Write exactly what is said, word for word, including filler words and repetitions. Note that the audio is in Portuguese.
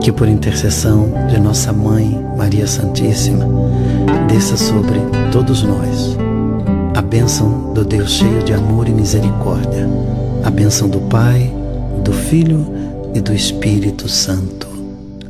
que por intercessão de nossa Mãe, Maria Santíssima, desça sobre todos nós a bênção do Deus cheio de amor e misericórdia, a bênção do Pai, do Filho e do Espírito Santo.